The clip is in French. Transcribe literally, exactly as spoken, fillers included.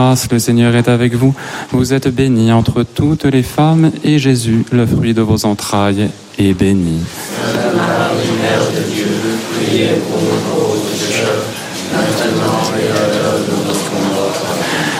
Le Seigneur est avec vous. Vous êtes bénie entre toutes les femmes, et Jésus, le fruit de vos entrailles, est béni. Sainte Marie, Mère de Dieu, priez pour nous pauvres pécheurs,